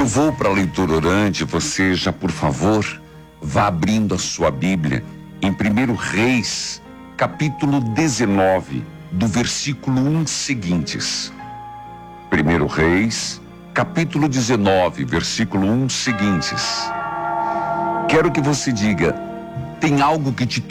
vou para a leitura orante, você já, por favor, vá abrindo a sua Bíblia em 1 Reis, capítulo 19, do versículo 1 seguintes. 1 Reis, capítulo 19, versículo 1 seguintes. Quero que você diga: tem algo que te